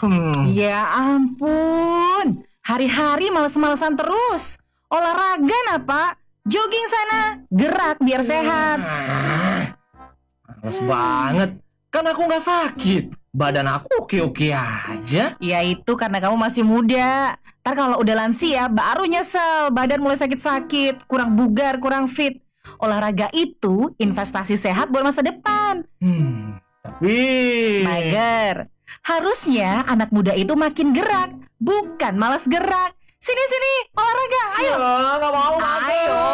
Ya ampun, hari-hari males-malesan terus. Olahraga nah Pak, jogging sana, gerak biar sehat. Males banget. Kan aku nggak sakit. Badan aku oke-oke aja. Ya itu karena kamu masih muda. Ntar kalau udah lansia baru nyesel, badan mulai sakit-sakit, kurang bugar, kurang fit. Olahraga itu investasi sehat buat masa depan. Tapi Mager, harusnya anak muda itu makin gerak, bukan malas gerak. Sini olahraga, ayo. nggak mau. Ayo.